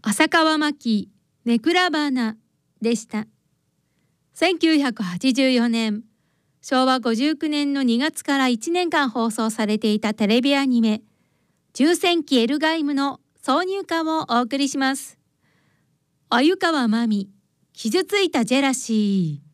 浅川真紀ネクラバナでした。1984年、昭和59年の2月から1年間放送されていたテレビアニメ重戦記エルガイムの挿入歌をお送りします。鮎川真美、傷ついたジェラシー。